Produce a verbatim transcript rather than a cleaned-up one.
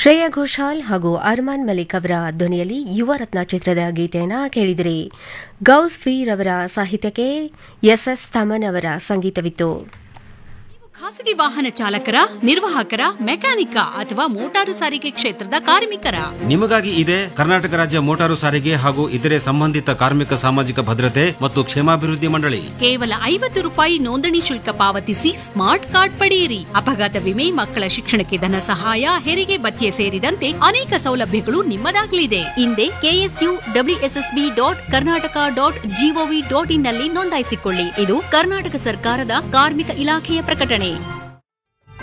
ಶ್ರೇಯಾ ಘೋಷಾಲ್ ಹಾಗೂ ಅರ್ಮಾನ್ ಮಲಿಕ್ ಅವರ ಧ್ವನಿಯಲ್ಲಿ ಯುವರತ್ನ ಚಿತ್ರದ ಗೀತೆಯನ್ನು ಕೇಳಿದಿರಿ. ಗೌಸ್ ಫೀರ್ ಅವರ ಸಾಹಿತ್ಯಕ್ಕೆ ಎಸ್ ಎಸ್ ತಮನ್ ಅವರ ಸಂಗೀತವಿತ್ತು. ಖಾಸಗಿ ವಾಹನ ಚಾಲಕರ, ನಿರ್ವಾಹಕರ, ಮೆಕ್ಯಾನಿಕ ಅಥವಾ ಮೋಟಾರು ಸಾರಿಗೆ ಕ್ಷೇತ್ರದ ಕಾರ್ಮಿಕರ ನಿಮಗಾಗಿ ಇದೆ ಕರ್ನಾಟಕ ರಾಜ್ಯ ಮೋಟಾರು ಸಾರಿಗೆ ಹಾಗೂ ಇತರೆ ಸಂಬಂಧಿತ ಕಾರ್ಮಿಕ ಸಾಮಾಜಿಕ ಭದ್ರತೆ ಮತ್ತು ಕ್ಷೇಮಾಭಿವೃದ್ಧಿ ಮಂಡಳಿ. ಕೇವಲ ಐವತ್ತು ರೂಪಾಯಿ ನೋಂದಣಿ ಶುಲ್ಕ ಪಾವತಿಸಿ ಸ್ಮಾರ್ಟ್ ಕಾರ್ಡ್ ಪಡೆಯಿರಿ. ಅಪಘಾತ ವಿಮೆ, ಮಕ್ಕಳ ಶಿಕ್ಷಣಕ್ಕೆ ಧನ ಸಹಾಯ, ಹೆರಿಗೆ ಭತ್ಯೆ ಸೇರಿದಂತೆ ಅನೇಕ ಸೌಲಭ್ಯಗಳು ನಿಮ್ಮದಾಗಲಿದೆ. ಹಿಂದೆ KSU WSSB dot Karnataka dot gov dot in ನಲ್ಲಿ ನೋಂದಾಯಿಸಿಕೊಳ್ಳಿ. ಇದು ಕರ್ನಾಟಕ ಸರ್ಕಾರದ ಕಾರ್ಮಿಕ ಇಲಾಖೆಯ ಪ್ರಕಟಣೆ.